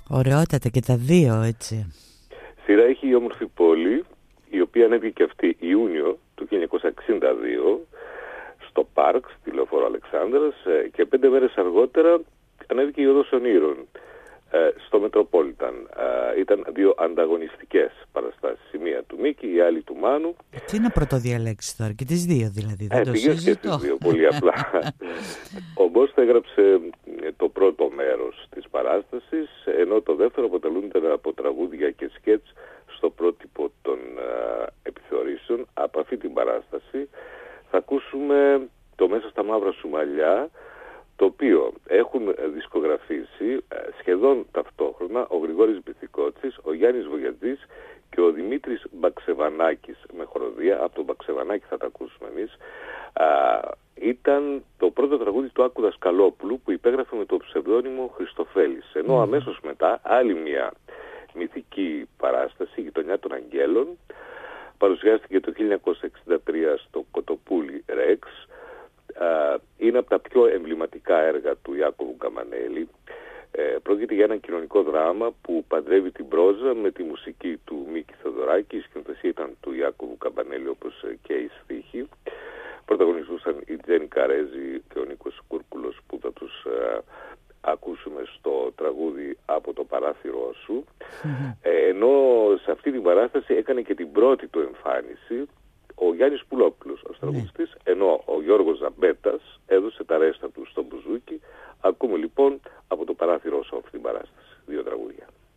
Ωραιότατα και τα δύο, έτσι. Σειρά έχει η Όμορφη Πόλη, η οποία ανέβηκε και αυτή Ιούνιο του 1962 στο Πάρκ, στη Λεωφόρο Αλεξάνδρας, και 5 μέρες αργότερα ανέβηκε η Οδός Ονείρων στο Μετροπόλιταν. Ήταν δύο ανταγωνιστικές παραστάσεις. Η μία του Μίκη, η άλλη του Μάνου. Τι να πρωτοδιαλέξεις τώρα, και τις δύο δηλαδή, δεν το συζητώ. Και τις δύο, πολύ απλά. Ο Μπος έγραψε το πρώτο μέρος της παράστασης, ενώ το δεύτερο αποτελούνται από τραγούδια και σκέτς στο πρότυπο των επιθεωρήσεων. Από αυτή την παράσταση θα ακούσουμε το «Μέσα στα μαύρα σου μαλλιά», το οποίο έχουν δισκογραφήσει σχεδόν ταυτόχρονα ο Γρηγόρης Μπιθικότσης, ο Γιάννης Βογιατζής και ο Δημήτρης Μπαξεβανάκης με χοροδία. Από τον Μπαξεβανάκη θα τα ακούσουμε εμείς. Ήταν το πρώτο τραγούδι του Άκου Δασκαλόπουλου, που υπέγραφε με το ψευδόνυμο Χριστοφέλης. Ενώ αμέσως μετά άλλη μια μυθική παράσταση, η Γειτονιά των Αγγέλων, παρουσιάστηκε το 1963 στο Κοτοπούλι Ρεξ. Είναι από τα πιο εμβληματικά έργα του Ιάκωβου Καμπανέλη. Πρόκειται για ένα κοινωνικό δράμα που παντρεύει την πρόζα με τη μουσική του Μίκη Θεοδωράκη. Η σκηνοθεσία ήταν του Ιάκωβου Καμπανέλη, όπως και η στίχη. Πρωταγωνιστούσαν η Τζέννη Καρέζη και ο Νίκος Κούρκουλος, που θα τους ακούσουμε στο τραγούδι «Από το παράθυρό σου». Ενώ σε αυτή την παράσταση έκανε και την πρώτη του εμφάνιση ο Γιάννης Πουλόπουλος, ο τραγουδιστής, ενώ ο Γιώργος Ζαμπέτας έδωσε τα ρέστα του στο μπουζούκι. Ακούμε λοιπόν «Από το παράθυρό σου» αυτή την παράσταση. Δύο τραγούδια.